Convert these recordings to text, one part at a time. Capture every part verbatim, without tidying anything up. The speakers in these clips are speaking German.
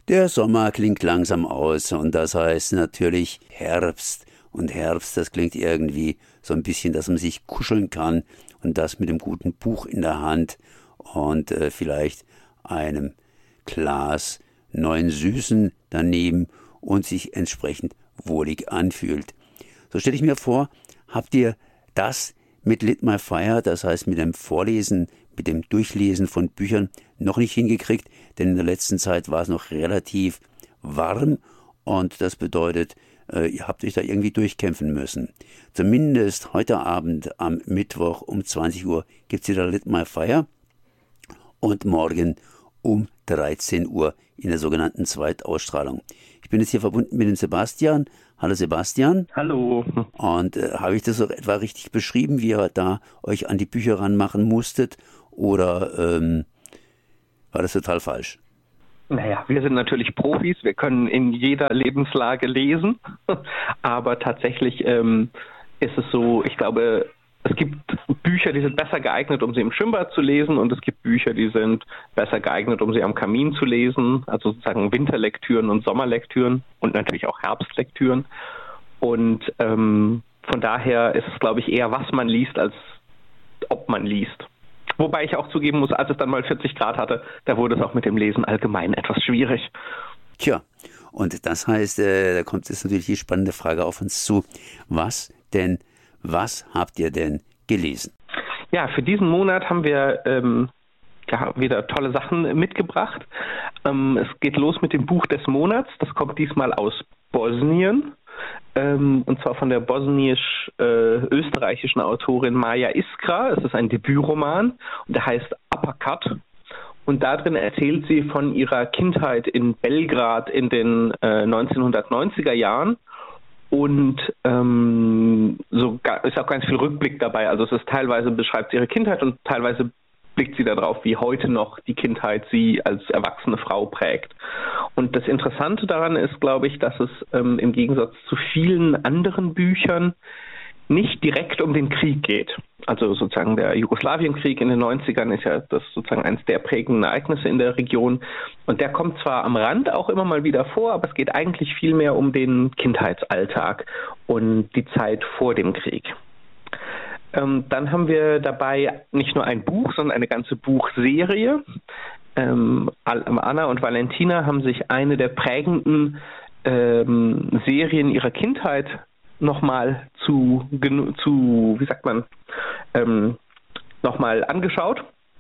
Der Sommer klingt langsam aus und das heißt natürlich Herbst. Und Herbst, das klingt irgendwie so ein bisschen, dass man sich kuscheln kann und das mit einem guten Buch in der Hand und äh, vielleicht einem Glas neuen Süßen daneben und sich entsprechend wohlig anfühlt. So stelle ich mir vor, habt ihr das mit Lit My Fire, das heißt mit dem Vorlesen, mit dem Durchlesen von Büchern noch nicht hingekriegt, denn in der letzten Zeit war es noch relativ warm und das bedeutet, äh, ihr habt euch da irgendwie durchkämpfen müssen. Zumindest heute Abend am Mittwoch um zwanzig Uhr gibt es wieder Lit My Fire und morgen um dreizehn Uhr in der sogenannten Zweitausstrahlung. Ich bin jetzt hier verbunden mit dem Sebastian. Hallo Sebastian. Hallo. Und äh, habe ich das so etwa richtig beschrieben, wie ihr da euch an die Bücher ranmachen musstet? Oder ähm, war das total falsch? Naja, wir sind natürlich Profis, wir können in jeder Lebenslage lesen, aber tatsächlich ähm, ist es so, ich glaube, es gibt Bücher, die sind besser geeignet, um sie im Schwimmbad zu lesen und es gibt Bücher, die sind besser geeignet, um sie am Kamin zu lesen, also sozusagen Winterlektüren und Sommerlektüren und natürlich auch Herbstlektüren. Und ähm, von daher ist es, glaube ich, eher, was man liest, als ob man liest. Wobei ich auch zugeben muss, als es dann mal vierzig Grad hatte, da wurde es auch mit dem Lesen allgemein etwas schwierig. Tja, und das heißt, äh, da kommt jetzt natürlich die spannende Frage auf uns zu. Was denn, was habt ihr denn gelesen? Ja, für diesen Monat haben wir ähm, ja, wieder tolle Sachen mitgebracht. Ähm, es geht los mit dem Buch des Monats. Das kommt diesmal aus Bosnien. Ähm, und zwar von der bosnisch-österreichischen Autorin Maja Iskra. Es ist ein Debütroman und der heißt Uppercut. Und darin erzählt sie von ihrer Kindheit in Belgrad in den äh, neunzehnhundertneunziger Jahren. Und ähm, so ist auch ganz viel Rückblick dabei. Also es ist teilweise beschreibt sie ihre Kindheit und teilweise blickt sie darauf, wie heute noch die Kindheit sie als erwachsene Frau prägt. Und das Interessante daran ist, glaube ich, dass es ähm, im Gegensatz zu vielen anderen Büchern nicht direkt um den Krieg geht. Also sozusagen der Jugoslawienkrieg in den neunzigern ist ja das sozusagen eines der prägenden Ereignisse in der Region. Und der kommt zwar am Rand auch immer mal wieder vor, aber es geht eigentlich viel mehr um den Kindheitsalltag und die Zeit vor dem Krieg. Ähm, dann haben wir dabei nicht nur ein Buch, sondern eine ganze Buchserie. Ähm, Anna und Valentina haben sich eine der prägenden ähm, Serien ihrer Kindheit nochmal zu, zu, wie sagt man, ähm, nochmal angeschaut.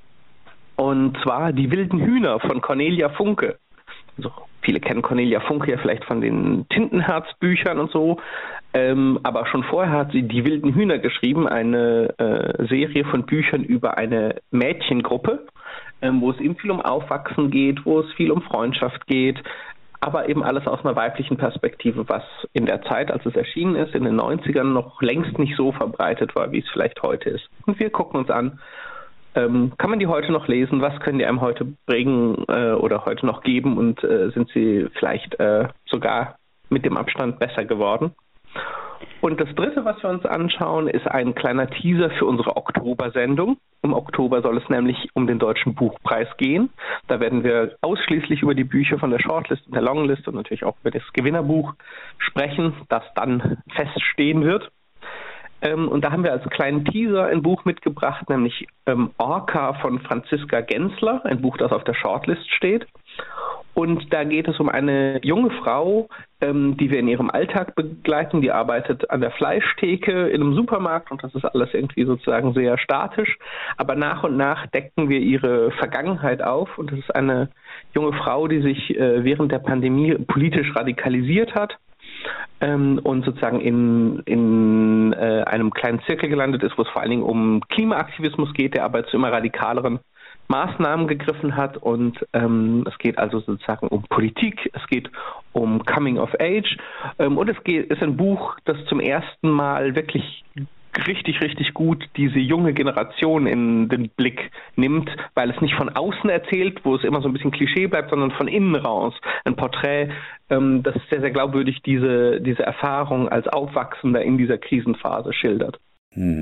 Und zwar Die wilden Hühner von Cornelia Funke. Also viele kennen Cornelia Funke ja vielleicht von den Tintenherz-Büchern und so. Ähm, aber schon vorher hat sie Die wilden Hühner geschrieben, eine äh, Serie von Büchern über eine Mädchengruppe, ähm, wo es eben viel um Aufwachsen geht, wo es viel um Freundschaft geht, aber eben alles aus einer weiblichen Perspektive, was in der Zeit, als es erschienen ist, in den neunzigern noch längst nicht so verbreitet war, wie es vielleicht heute ist. Und wir gucken uns an, ähm, kann man die heute noch lesen, was können die einem heute bringen äh, oder heute noch geben und äh, sind sie vielleicht äh, sogar mit dem Abstand besser geworden. Und das Dritte, was wir uns anschauen, ist ein kleiner Teaser für unsere Oktober-Sendung. Im Oktober soll es nämlich um den Deutschen Buchpreis gehen. Da werden wir ausschließlich über die Bücher von der Shortlist und der Longlist und natürlich auch über das Gewinnerbuch sprechen, das dann feststehen wird. Ähm, und da haben wir als kleinen Teaser ein Buch mitgebracht, nämlich ähm, Orca von Franziska Gensler, ein Buch, das auf der Shortlist steht. Und da geht es um eine junge Frau, ähm, die wir in ihrem Alltag begleiten. Die arbeitet an der Fleischtheke in einem Supermarkt und das ist alles irgendwie sozusagen sehr statisch. Aber nach und nach decken wir ihre Vergangenheit auf und das ist eine junge Frau, die sich äh, während der Pandemie politisch radikalisiert hat ähm, und sozusagen in, in äh, einem kleinen Zirkel gelandet ist, wo es vor allen Dingen um Klimaaktivismus geht, der aber zu immer radikaleren Maßnahmen gegriffen hat und ähm, es geht also sozusagen um Politik, es geht um Coming of Age ähm, und es geht, ist ein Buch, das zum ersten Mal wirklich richtig, richtig gut diese junge Generation in den Blick nimmt, weil es nicht von außen erzählt, wo es immer so ein bisschen Klischee bleibt, sondern von innen raus. Ein Porträt, ähm, das sehr, sehr glaubwürdig diese, diese Erfahrung als Aufwachsender in dieser Krisenphase schildert. Mhm.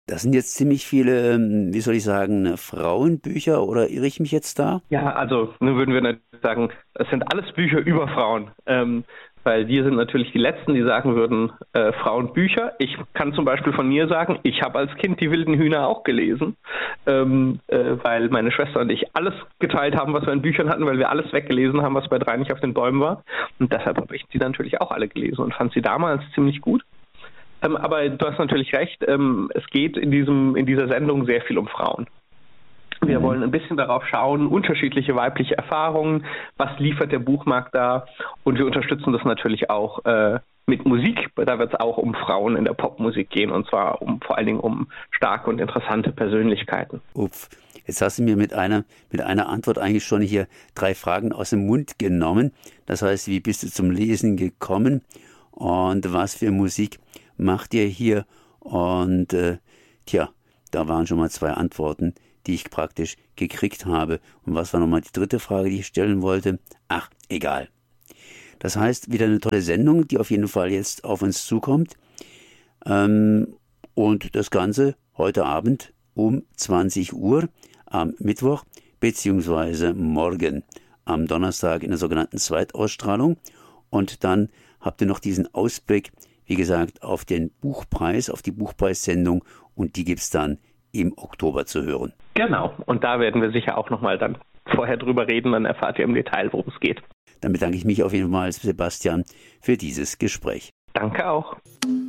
Das sind jetzt ziemlich viele, wie soll ich sagen, Frauenbücher, oder irre ich mich jetzt da? Ja, also nun würden wir natürlich sagen, es sind alles Bücher über Frauen. Ähm, weil wir sind natürlich die Letzten, die sagen würden, äh, Frauenbücher. Ich kann zum Beispiel von mir sagen, ich habe als Kind die wilden Hühner auch gelesen, ähm, äh, weil meine Schwester und ich alles geteilt haben, was wir in Büchern hatten, weil wir alles weggelesen haben, was bei drei nicht auf den Bäumen war. Und deshalb habe ich sie natürlich auch alle gelesen und fand sie damals ziemlich gut. Ähm, aber du hast natürlich recht, ähm, es geht in, diesem, in dieser Sendung sehr viel um Frauen. Wir wollen ein bisschen darauf schauen, unterschiedliche weibliche Erfahrungen, was liefert der Buchmarkt da, und wir unterstützen das natürlich auch äh, mit Musik. Da wird es auch um Frauen in der Popmusik gehen, und zwar um vor allen Dingen um starke und interessante Persönlichkeiten. Uff, jetzt hast du mir mit einer, mit einer Antwort eigentlich schon hier drei Fragen aus dem Mund genommen. Das heißt, wie bist du zum Lesen gekommen und was für Musik macht ihr hier? Und äh, tja, da waren schon mal zwei Antworten, die ich praktisch gekriegt habe. Und was war nochmal die dritte Frage, die ich stellen wollte? Ach, egal. Das heißt, wieder eine tolle Sendung, die auf jeden Fall jetzt auf uns zukommt. Ähm, und das Ganze heute Abend um zwanzig Uhr am Mittwoch, beziehungsweise morgen am Donnerstag in der sogenannten Zweitausstrahlung. Und dann habt ihr noch diesen Ausblick, wie gesagt, auf den Buchpreis, auf die Buchpreissendung, und die gibt's dann im Oktober zu hören. Genau, und da werden wir sicher auch nochmal dann vorher drüber reden, dann erfahrt ihr im Detail, worum es geht. Dann bedanke ich mich auf jeden Fall, Sebastian, für dieses Gespräch. Danke auch.